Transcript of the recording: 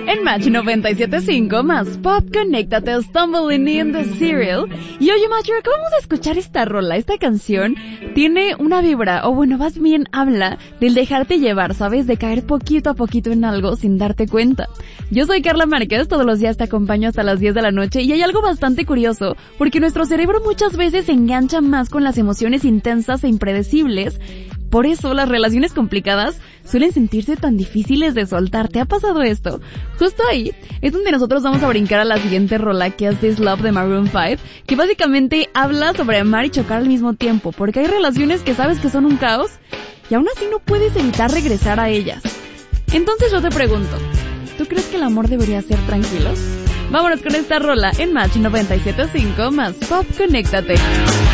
En Match 97.5 más Pop, conéctate, Stumbling in the Serial. Y oye, Match, acabamos de escuchar esta rola, esta canción tiene una vibra, o bueno, más bien habla del dejarte llevar, ¿sabes? De caer poquito a poquito en algo sin darte cuenta. Yo soy Carla Márquez, todos los días te acompaño hasta las 10 de la noche y hay algo bastante curioso, porque nuestro cerebro muchas veces se engancha más con las emociones intensas e impredecibles. Por eso las relaciones complicadas suelen sentirse tan difíciles de soltar. ¿Te ha pasado esto? Justo ahí es donde nosotros vamos a brincar a la siguiente rola, que es This Love de Maroon 5, que básicamente habla sobre amar y chocar al mismo tiempo, porque hay relaciones que sabes que son un caos y aún así no puedes evitar regresar a ellas. Entonces yo te pregunto, ¿tú crees que el amor debería ser tranquilo? Vámonos con esta rola en Match 97.5 más Pop, conéctate.